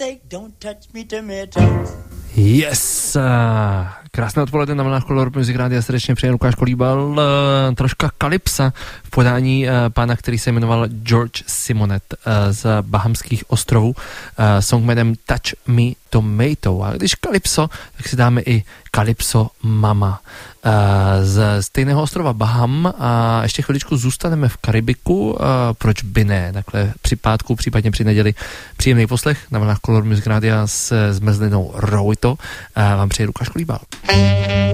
Don't touch me tomatoes. Yes! Krásné odpoledne na vlnách Color Music Rádia, srdečně přeje Lukáš Kolíbal. Troška kalypsa v podání pána, který se jmenoval George Simonet z Bahamských ostrovů. Song jménem Touch Me Tomato. A když kalypso, tak si dáme i Kalypso Mama z stejného ostrova Baham. A ještě chviličku zůstaneme v Karibiku. Proč by ne? Takhle při pátku, případně při neděli. Příjemný poslech na vlnách Color Music Rádia s zmrzlinou Rowito. Vám přeje Lukáš Kolíbal.